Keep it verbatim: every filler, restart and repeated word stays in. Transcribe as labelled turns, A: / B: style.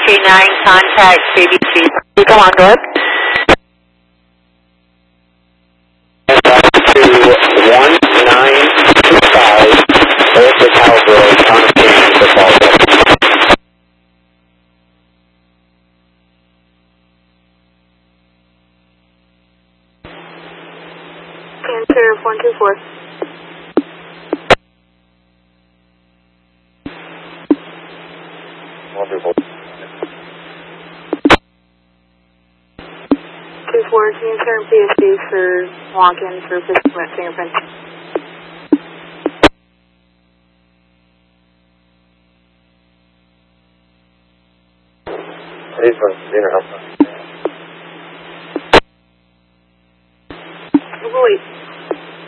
A: two nine, contact C B C. Come on, go ahead.
B: to one nine two five, Old House Road, Constantine, Football Club.
A: Cancer one two four.
B: Wonderful.
A: two four, can you turn P S D for walk-in for physical fingerprints?
B: Please, Cedar House.